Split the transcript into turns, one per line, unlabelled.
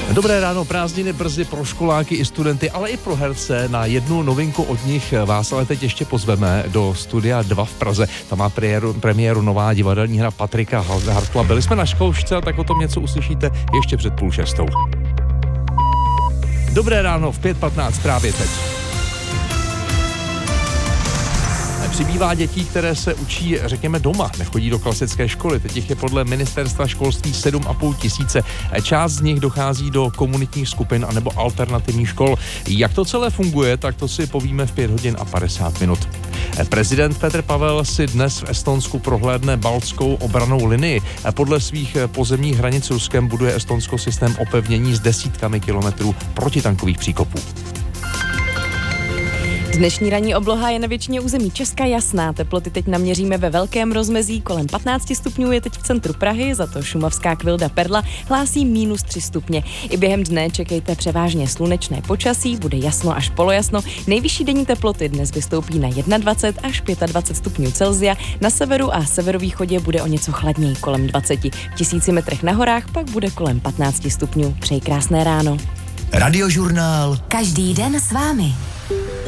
Dobré ráno, prázdniny brzy pro školáky i studenty, ale i pro herce. Na jednu novinku od nich vás ale teď ještě pozveme do Studia 2 v Praze. Tam má premiéru nová divadelní hra Patrika Hartla. Byli jsme na zkoušce, tak o tom něco uslyšíte ještě před 5:30. Dobré ráno, v 5:15 právě teď. Přibývá dětí, které se učí, řekněme, doma, nechodí do klasické školy. Teď jich je podle ministerstva školství 7,5 tisíce. Část z nich dochází do komunitních skupin anebo alternativních škol. Jak to celé funguje, tak to si povíme v 5:50. Prezident Petr Pavel si dnes v Estonsku prohlédne baltskou obrannou linii. Podle svých pozemních hranic s Ruskem buduje Estonsko systém opevnění s desítkami kilometrů protitankových příkopů.
Dnešní ranní obloha je na většině území Česka jasná. Teploty teď naměříme ve velkém rozmezí. Kolem 15 stupňů je teď v centru Prahy, za to šumavská Kvilda Perla hlásí -3 stupně. I během dne čekejte převážně slunečné počasí, bude jasno až polojasno. Nejvyšší denní teploty dnes vystoupí na 21 až 25 stupňů Celsia. Na severu a severovýchodě bude o něco chladněji, kolem 20. V 1000 metrech na horách pak bude kolem 15 stupňů. Přeji krásné ráno.
Radiožurnál.
Každý den s vámi.